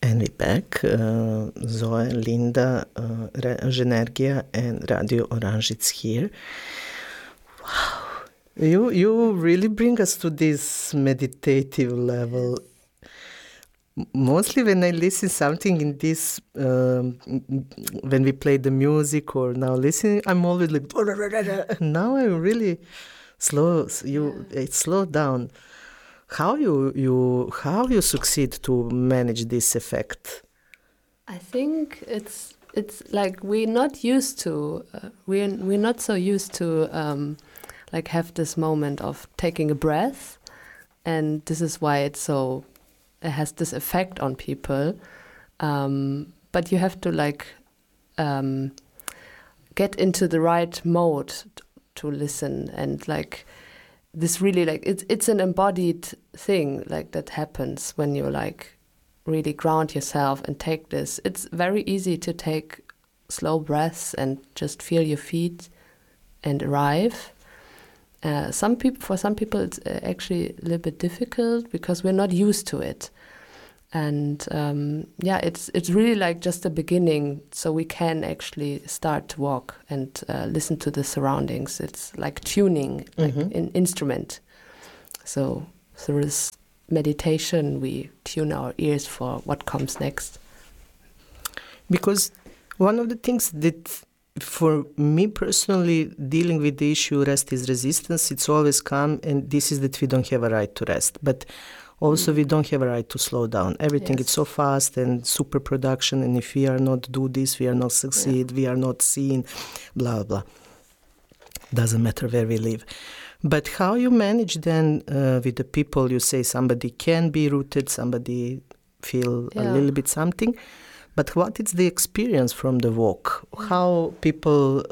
And we're back. Zoe, Linda, Zhenergia, and Radio Orange here. Wow. You really bring us to this meditative level. Mostly when I listen something in this, when we play the music or now listening, I'm always like, now I'm really slow. It slowed down. How you succeed to manage this effect? I think it's like we're not used to we're not so used to like have this moment of taking a breath, and this is why it has this effect on people. But you have to like get into the right mode to listen, and like this really like it's an embodied thing like that happens when you like really ground yourself and take this. It's very easy to take slow breaths and just feel your feet and arrive. For some people it's actually a little bit difficult because we're not used to it. And it's really like just the beginning, so we can actually start to walk and listen to the surroundings. It's like tuning, like an instrument. So through this meditation, we tune our ears for what comes next. Because one of the things that, for me personally, dealing with the issue rest is resistance, it's always come, and this is that we don't have a right to rest. But also, we don't have a right to slow down. Everything is so fast and super production, and if we are not do this, we are not succeed, we are not seen, blah, blah. Doesn't matter where we live. But how you manage then with the people, you say somebody can be rooted, somebody feel a little bit something, but what is the experience from the walk? How people,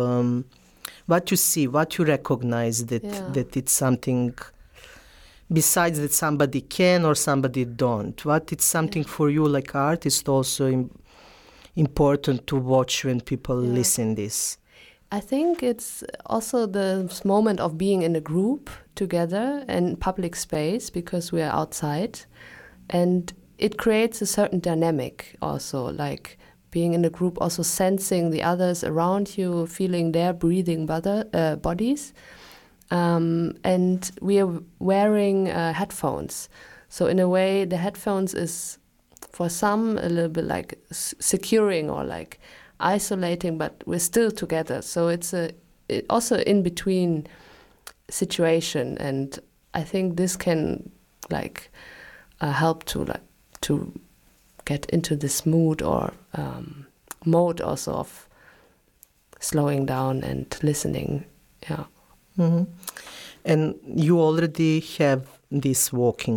what you see, what you recognize that it's something besides that somebody can or somebody don't? What is something for you like artist also important to watch when people listen this? I think it's also this moment of being in a group together in public space because we are outside, and it creates a certain dynamic also, like being in a group, also sensing the others around you, feeling their breathing bodies. And we are wearing headphones. So in a way, the headphones is for some a little bit like securing or like isolating, but we're still together. So it's also in between situation, and I think this can like help to get into this mood or mode also of slowing down and listening. Yeah. Mm-hmm. And you already have this walking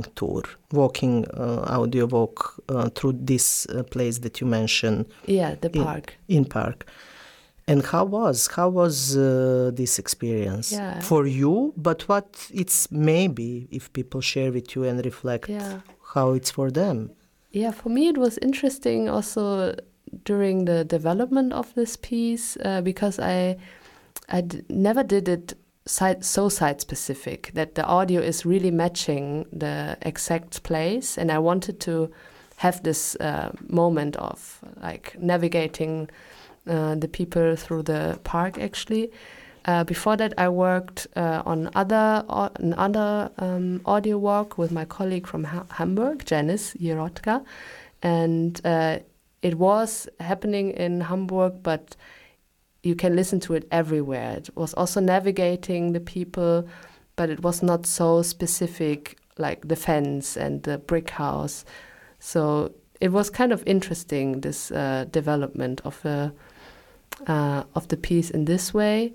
audio walk through this place that you mentioned. Yeah, the park. In park. And how was this experience for you? But what it's maybe if people share with you and reflect how it's for them. Yeah, for me it was interesting also during the development of this piece because I never did it site specific, that the audio is really matching the exact place, and I wanted to have this moment of like navigating the people through the park actually. Before that I worked on another audio walk with my colleague from Hamburg, Janice Jirotka, and it was happening in Hamburg, but you can listen to it everywhere. It was also navigating the people, but it was not so specific like the fence and the brick house. So it was kind of interesting, this development of the piece in this way.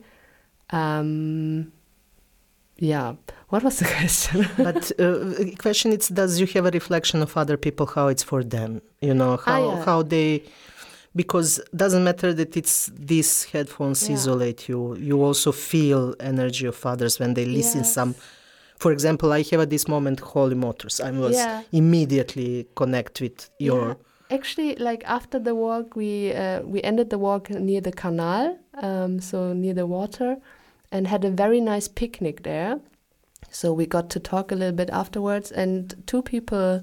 What was the question? But the question is, does you have a reflection of other people, how it's for them? You know, how they... Because it doesn't matter that it's these headphones isolate you. You also feel energy of others when they listen some... For example, I have at this moment Holy Motors. I was immediately connect with your... Yeah. Actually, like after the walk, we ended the walk near the canal, so near the water, and had a very nice picnic there. So we got to talk a little bit afterwards, and two people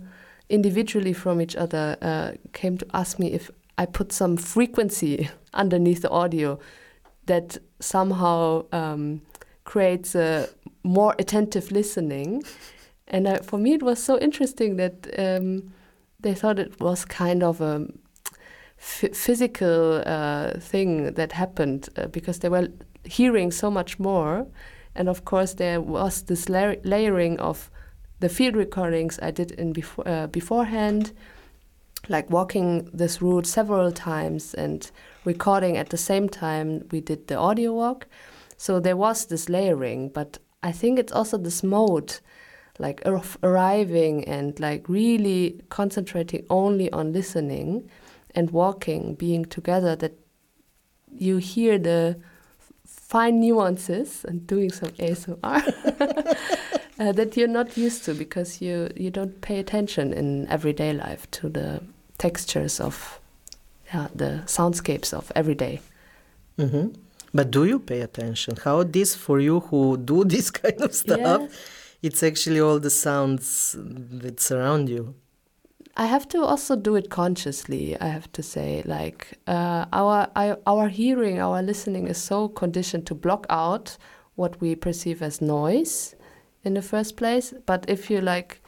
individually from each other came to ask me if I put some frequency underneath the audio that somehow creates a more attentive listening. And for me, it was so interesting that they thought it was kind of a physical thing that happened because they were hearing so much more. And of course, there was this layering of the field recordings I did in beforehand, like walking this route several times and recording at the same time we did the audio walk. So there was this layering, but I think it's also this mode, like arriving and like really concentrating only on listening and walking, being together, that you hear the fine nuances and doing some ASMR that you're not used to because you don't pay attention in everyday life to the textures of the soundscapes of everyday. Mm-hmm. But do you pay attention? How this for you who do this kind of stuff? Yeah. It's actually all the sounds that surround you. I have to also do it consciously, I have to say. Like our hearing, our listening is so conditioned to block out what we perceive as noise in the first place. But if you like